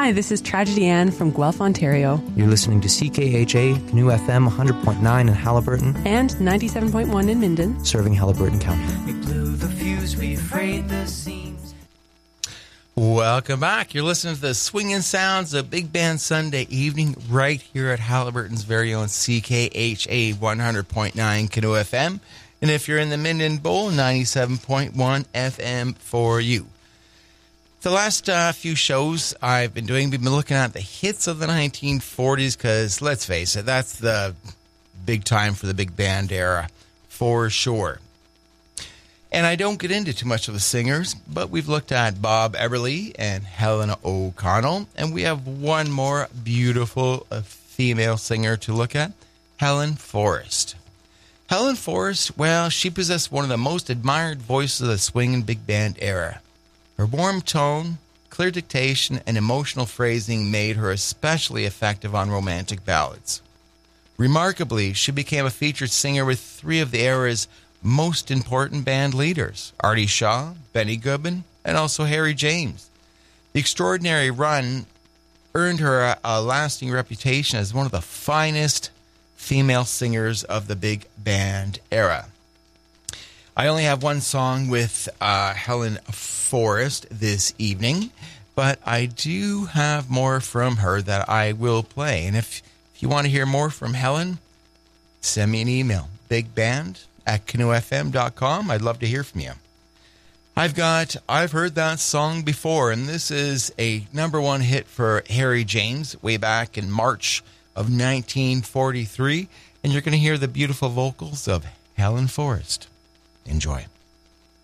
Hi, this is Tragedy Ann from Guelph, Ontario. You're listening to CKHA, Canoe FM 100.9 in Haliburton. And 97.1 in Minden. Serving Haliburton County. We blew the fuse, we frayed the seams. Welcome back. You're listening to the swinging sounds of Big Band Sunday evening right here at Haliburton's very own CKHA 100.9 Canoe FM. And if you're in the Minden Bowl, 97.1 FM for you. The last few shows I've been doing, we've been looking at the hits of the 1940s because, let's face it, that's the big time for the big band era, for sure. And I don't get into too much of the singers, but we've looked at Bob Eberly and Helena O'Connell, and we have one more beautiful female singer to look at, Helen Forrest. Helen Forrest, well, she possessed one of the most admired voices of the swing and big band era. Her warm tone, clear dictation, and emotional phrasing made her especially effective on romantic ballads. Remarkably, she became a featured singer with three of the era's most important band leaders, Artie Shaw, Benny Goodman, and also Harry James. The extraordinary run earned her a lasting reputation as one of the finest female singers of the big band era. I only have one song with Helen Forrest this evening, but I do have more from her that I will play. And if you want to hear more from Helen, send me an email, bigband@canoefm.com. I'd love to hear from you. I've heard that song before, and this is a number one hit for Harry James way back in March of 1943, and you're going to hear the beautiful vocals of Helen Forrest. Enjoy.